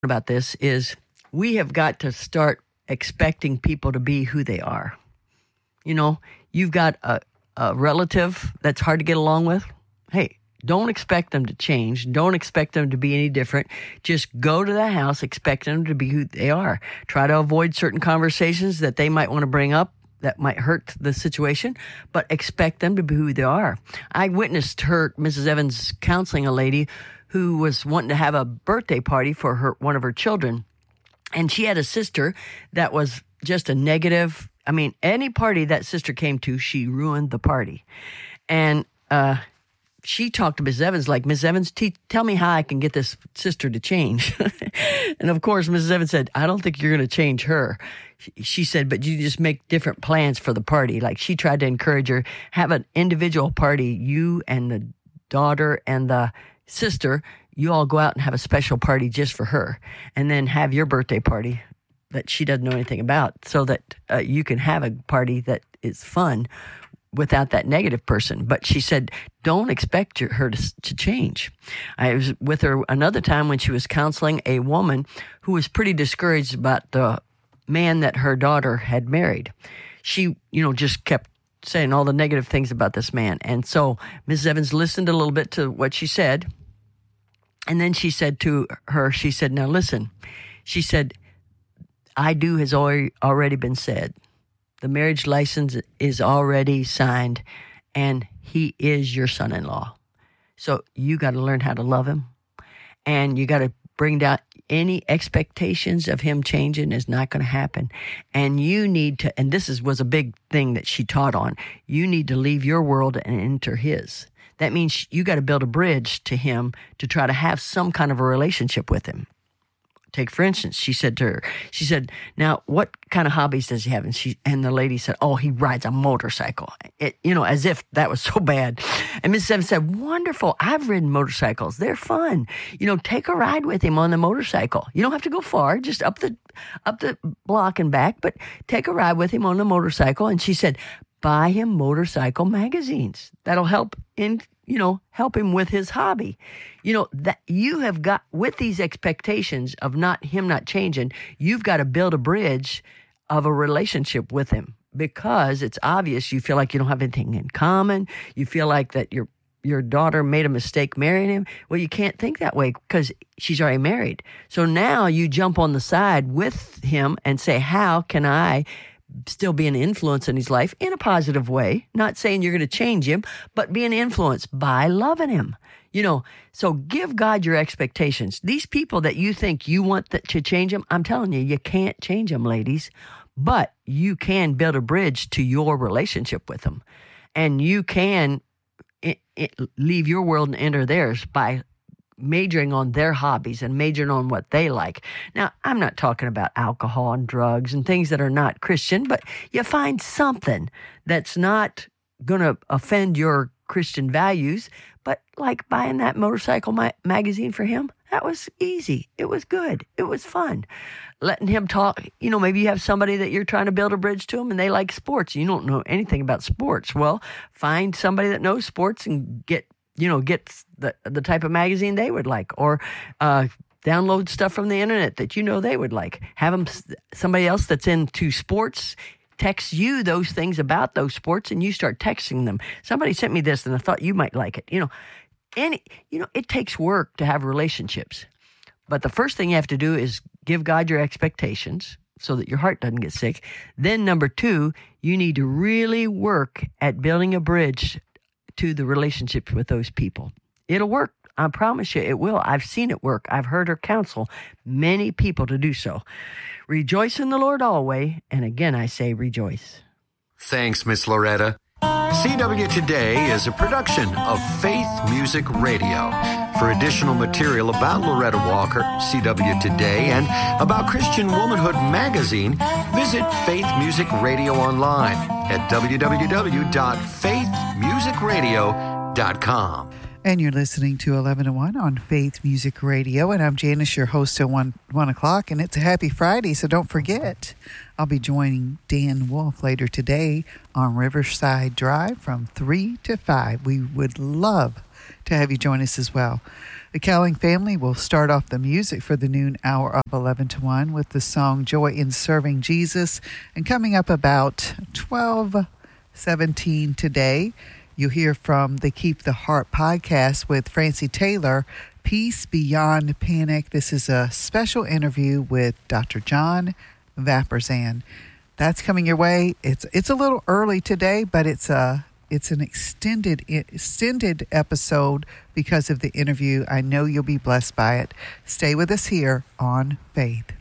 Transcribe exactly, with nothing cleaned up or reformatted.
about this is we have got to start expecting people to be who they are. You know, you've got a, a relative that's hard to get along with. Hey, don't expect them to change. Don't expect them to be any different. Just go to the house, expect them to be who they are. Try to avoid certain conversations that they might want to bring up that might hurt the situation, but expect them to be who they are. I witnessed her, Missus Evans, counseling a lady who was wanting to have a birthday party for her one of her children. And she had a sister that was just a negative. I mean, any party that sister came to, she ruined the party. And uh, she talked to Missus Evans like, Missus Evans, t- tell me how I can get this sister to change. And of course, Missus Evans said, I don't think you're going to change her. She said, but you just make different plans for the party. Like she tried to encourage her, have an individual party, you and the daughter and the sister, you all go out and have a special party just for her, and then have your birthday party that she doesn't know anything about, so that uh, you can have a party that is fun without that negative person. But she said, don't expect your, her to, to change. I was with her another time when she was counseling a woman who was pretty discouraged about the man that her daughter had married. She, you know, just kept saying all the negative things about this man. And so Missus Evans listened a little bit to what she said. And then she said to her, she said, now listen, she said, I do has already, already been said. The marriage license is already signed, and he is your son-in-law. So you got to learn how to love him, and you got to bring down any expectations of him changing is not going to happen. And you need to, and this is was a big thing that she taught on, you need to leave your world and enter his. That means you got to build a bridge to him to try to have some kind of a relationship with him. Take, for instance, she said to her, she said, now, what kind of hobbies does he have? And she, and the lady said, oh, he rides a motorcycle. It, you know, as if that was so bad. And Missus Evans said, wonderful. I've ridden motorcycles. They're fun. You know, take a ride with him on the motorcycle. You don't have to go far, just up the, up the block and back, but take a ride with him on the motorcycle. And she said, buy him motorcycle magazines. That'll help in, you know, help him with his hobby. You know, that you have got, with these expectations of not him not changing, you've got to build a bridge of a relationship with him, because it's obvious you feel like you don't have anything in common. You feel like that your your daughter made a mistake marrying him. Well, you can't think that way because she's already married. So now you jump on the side with him and say, how can I still be an influence in his life in a positive way? Not saying you're going to change him, but be an influence by loving him. You know, so give God your expectations. These people that you think you want that to change them, I'm telling you, you can't change them, ladies. But you can build a bridge to your relationship with them. And you can it, it, leave your world and enter theirs by majoring on their hobbies and majoring on what they like. Now, I'm not talking about alcohol and drugs and things that are not Christian, but you find something that's not going to offend your Christian values, but like buying that motorcycle ma- magazine for him, that was easy. It was good. It was fun. Letting him talk, you know, maybe you have somebody that you're trying to build a bridge to them and they like sports. You don't know anything about sports. Well, find somebody that knows sports and get, you know, get the, the type of magazine they would like, or uh, download stuff from the internet that you know they would like. Have them, somebody else that's into sports text you those things about those sports, and you start texting them. Somebody sent me this and I thought you might like it. You know, any, you know, it takes work to have relationships. But the first thing you have to do is give God your expectations so that your heart doesn't get sick. Then number two, you need to really work at building a bridge to the relationships with those people. It'll work. I promise you it will. I've seen it work. I've heard her counsel many people to do so. Rejoice in the Lord always. And again, I say rejoice. Thanks, Miss Loretta. C W Today is a production of Faith Music Radio. For additional material about Loretta Walker, C W Today, and about Christian Womanhood Magazine, visit Faith Music Radio online at w w w dot faith music radio dot com. And you're listening to eleven oh one on Faith Music Radio. And I'm Janice, your host at one, one o'clock. And it's a happy Friday, so don't forget, I'll be joining Dan Wolf later today on Riverside Drive from three to five. We would love to have you join us as well. The Cowling family will start off the music for the noon hour of eleven to one with the song Joy in Serving Jesus. And coming up about twelve seventeen today, you'll hear from the Keep the Heart podcast with Francie Taylor, Peace Beyond Panic. This is a special interview with Doctor John Vaperzan. That's coming your way. It's it's a little early today, but it's a It's an extended extended episode because of the interview. I know you'll be blessed by it. Stay with us here on Faith.